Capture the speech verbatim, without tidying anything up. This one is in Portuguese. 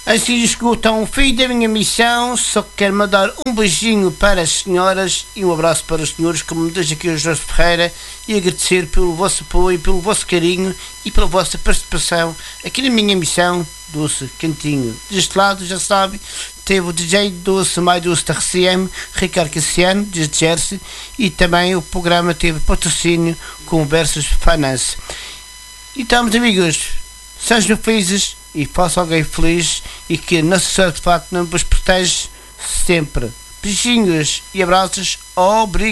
Assim escuta um fim da minha missão. Só quero mandar um beijinho para as senhoras e um abraço para os senhores, como me diz aqui o Jorge Ferreira, e agradecer pelo vosso apoio, pelo vosso carinho e pela vossa participação aqui na minha missão Doce Cantinho. Deste lado, já sabe, teve o D J Doce, mais Doce da R C M, Ricardo Cassiano, desde Jersey, e também o programa teve patrocínio com Versus Finance. Então, meus amigos, sejam felizes e façam alguém feliz, e que a Nossa Senhora de facto não vos protege sempre. Beijinhos e abraços. Obrigado.